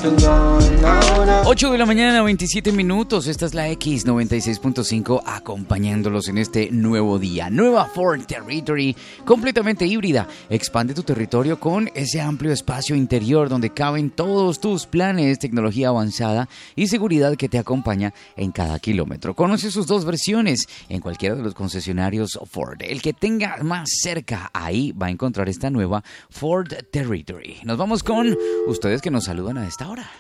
8 de la mañana, 27 minutos. Esta es la X96.5 acompañándolos en este nuevo día. Nueva Ford Territory, completamente híbrida. Expande tu territorio con ese amplio espacio interior donde caben todos tus planes, tecnología avanzada y seguridad que te acompaña en cada kilómetro. Conoce sus dos versiones en cualquiera de los concesionarios Ford. El que tenga más cerca, ahí va a encontrar esta nueva Ford Territory. Nos vamos con ustedes que nos saludan a esta hora.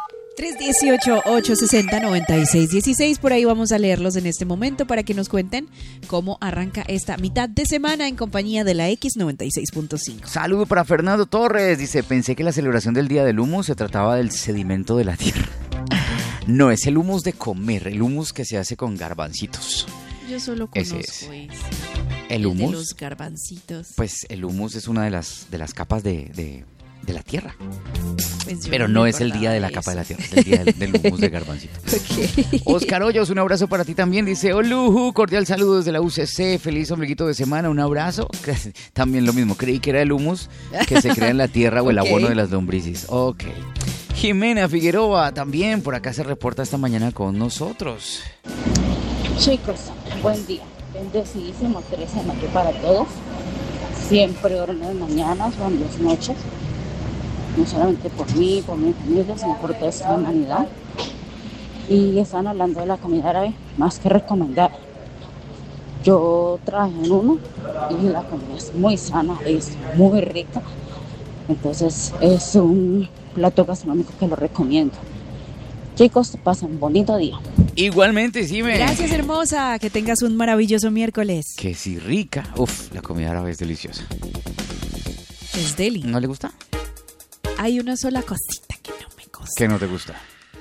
318-860-9616, por ahí vamos a leerlos en este momento para que nos cuenten cómo arranca esta mitad de semana en compañía de la X96.5. Saludo para Fernando Torres, dice, pensé que la celebración del Día del Humus se trataba del sedimento de la tierra. No, es el humus de comer, el humus que se hace con garbancitos. Yo solo conozco el humus. de los garbancitos. Pues el humus es una de las capas de la tierra. Pues pero no es el día de la capa de la tierra, es el día del humus de garbancito. Okay. Oscar Hoyos, un abrazo para ti también. Dice, Oluju, cordial saludo desde la UCC, feliz ombliguito de semana, un abrazo. También lo mismo, creí que era el humus que se crea en la tierra o el abono de las lombrices. Ok. Jimena Figueroa también por acá se reporta esta mañana con nosotros. Chicos, buen día. Bendecidísimo 13 de mayo para todos. Siempre oran en las mañanas o en las noches. No solamente por mí, por mi familia, sino por toda esta humanidad. Y están hablando de la comida árabe, más que recomendar. Yo trabajé en uno y la comida es muy sana, es muy rica. Entonces es un plato gastronómico que lo recomiendo. Chicos, pasen un bonito día. Igualmente, sí, Gracias, hermosa. Que tengas un maravilloso miércoles. Que sí, rica. Uf, la comida árabe es deliciosa. Es deli. ¿No le gusta? Hay una sola cosita que no me gusta. ¿Qué no te gusta?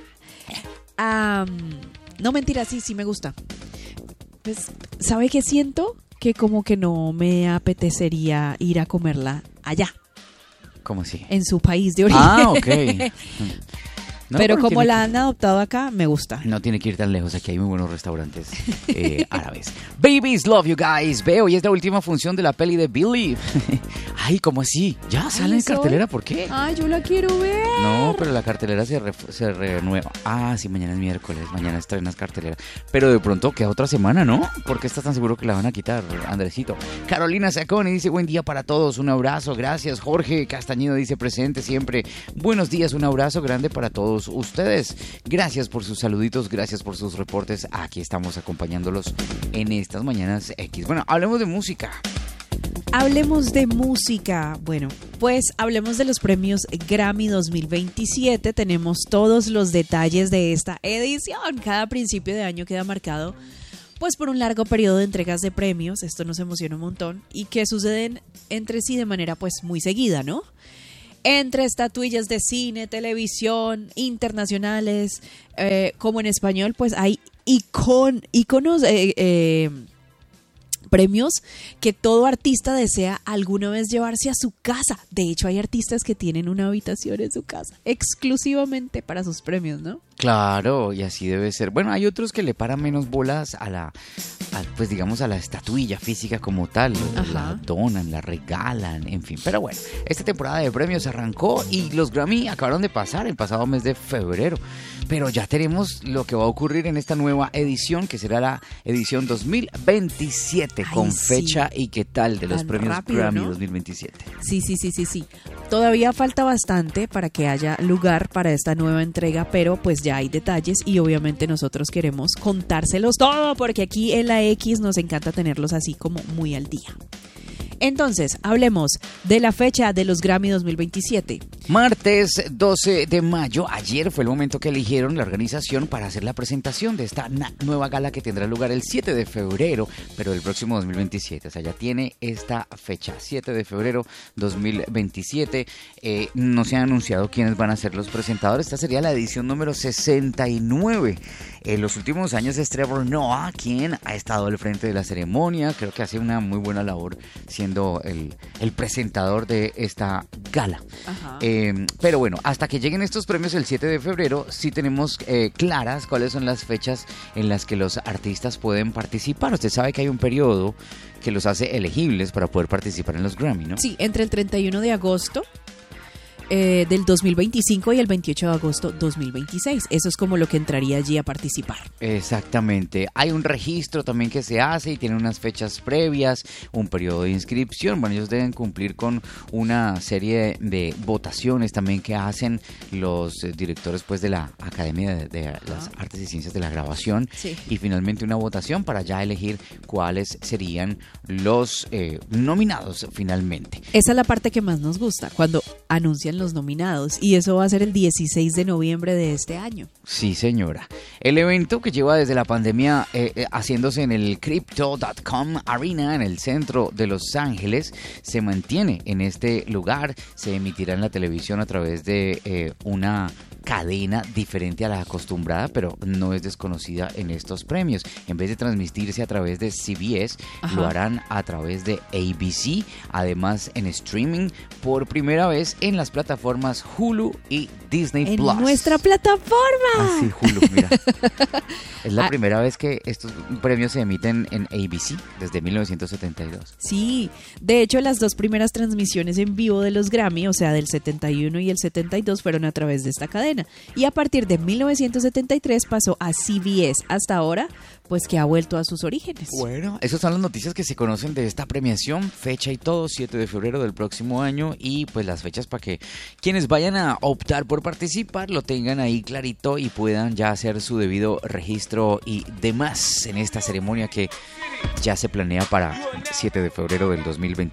No, mentira, sí me gusta. Pues, ¿sabe qué siento? Que como que no me apetecería ir a comerla allá. ¿Cómo así? En su país de origen. Ah, ok. No, pero como la han adoptado acá, me gusta. No tiene que ir tan lejos, aquí hay muy buenos restaurantes árabes. Babies, love you guys. Veo, y es la última función de la peli de Believe. Ay, ¿cómo así? ¿Ya sale en cartelera? ¿Por qué? Ay, yo la quiero ver. No, pero la cartelera se renueva. Ah, sí, mañana es miércoles, mañana estrenas cartelera. Pero de pronto queda otra semana, ¿no? ¿Por qué estás tan seguro que la van a quitar, Andresito? Carolina Saconi dice, buen día para todos, un abrazo, gracias. Jorge Castañedo dice, presente siempre. Buenos días, un abrazo grande para todos ustedes. Gracias por sus saluditos, gracias por sus reportes. Aquí estamos acompañándolos en estas mañanas X. Bueno, hablemos de música. Hablemos de música. Bueno, pues hablemos de los premios Grammy 2027. Tenemos todos los detalles de esta edición. Cada principio de año queda marcado pues por un largo periodo de entregas de premios. Esto nos emociona un montón y que suceden entre sí de manera pues muy seguida, ¿no? Entre estatuillas de cine, televisión, internacionales, como en español, pues hay iconos, premios que todo artista desea alguna vez llevarse a su casa. De hecho, hay artistas que tienen una habitación en su casa exclusivamente para sus premios, ¿no? Claro, y así debe ser. Bueno, hay otros que le paran menos bolas a la estatuilla física como tal. La donan, la regalan, en fin. Pero bueno, esta temporada de premios arrancó y los Grammy acabaron de pasar el pasado mes de febrero. Pero ya tenemos lo que va a ocurrir en esta nueva edición, que será la edición 2027, con fecha y qué tal de los premios rápido, Grammy, ¿no? 2027. Sí. Todavía falta bastante para que haya lugar para esta nueva entrega, pero pues ya hay detalles y obviamente nosotros queremos contárselos todo, porque aquí en la X nos encanta tenerlos así como muy al día. Entonces, hablemos de la fecha de los Grammy 2027. Martes 12 de mayo, ayer fue el momento que eligieron la organización para hacer la presentación de esta nueva gala que tendrá lugar el 7 de febrero, pero del próximo 2027. O sea, ya tiene esta fecha, 7 de febrero 2027. No se han anunciado quiénes van a ser los presentadores. Esta sería la edición número 69. En los últimos años es Trevor Noah quien ha estado al frente de la ceremonia. Creo que hace una muy buena labor siendo el presentador de esta gala. Pero bueno, hasta que lleguen estos premios el 7 de febrero, sí tenemos claras cuáles son las fechas en las que los artistas pueden participar. Usted sabe que hay un periodo que los hace elegibles para poder participar en los Grammy, ¿no? Sí, entre el 31 de agosto del 2025 y el 28 de agosto 2026. Eso es como lo que entraría allí a participar. Exactamente. Hay un registro también que se hace y tiene unas fechas previas, un periodo de inscripción. Bueno, ellos deben cumplir con una serie de votaciones también que hacen los directores pues de la Academia de las Artes y Ciencias de la Grabación. Sí. Y finalmente una votación para ya elegir cuáles serían los nominados finalmente. Esa es la parte que más nos gusta, cuando anuncian los nominados, y eso va a ser el 16 de noviembre de este año. Sí, señora. El evento, que lleva desde la pandemia haciéndose en el Crypto.com Arena en el centro de Los Ángeles, se mantiene en este lugar. Se emitirá en la televisión a través de una cadena diferente a la acostumbrada, pero no es desconocida en estos premios. En vez de transmitirse a través de CBS, lo harán a través de ABC, además en streaming por primera vez en las plataformas Hulu y Disney Plus. ¡En nuestra plataforma! Ah, sí, Hulu, mira. Es la primera vez que estos premios se emiten en ABC desde 1972. Sí, de hecho las dos primeras transmisiones en vivo de los Grammy, o sea, del 71 y el 72, fueron a través de esta cadena. Y a partir de 1973 pasó a CBS. Hasta ahora, pues que ha vuelto a sus orígenes. Bueno, esas son las noticias que se conocen de esta premiación, fecha y todo, 7 de febrero del próximo año, y pues las fechas para que quienes vayan a optar por participar lo tengan ahí clarito y puedan ya hacer su debido registro y demás en esta ceremonia que ya se planea para 7 de febrero del 2021.